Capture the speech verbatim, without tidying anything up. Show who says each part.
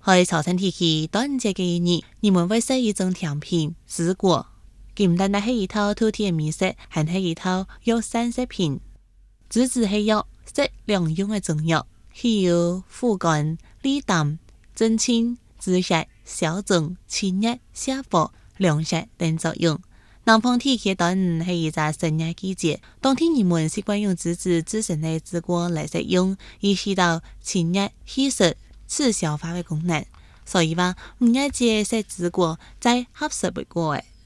Speaker 1: 喺朝鮮地區端午節嘅一日，人們會食一種甜品子果，佢唔單單係一套饕餮美食，還係一套藥膳食品。梔子係藥，食兩用嘅中藥，係有護肝、利膽、鎮靜、止瀉、消腫、清熱、瀉火、涼血等作用。南方地區端午係一個盛熱季節，當天人們習慣用梔子製成嘅子果來食用，以起到清熱祛濕、治消化嘅功能。所以話，唔一節食子果再合適不過誒。